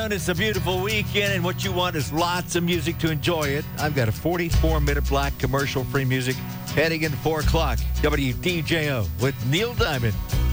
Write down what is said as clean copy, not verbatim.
afternoon. It's a beautiful weekend, and what you want is lots of music to enjoy it. I've got a 44-minute block commercial-free music heading into 4 o'clock. WDJO with Neil Diamond.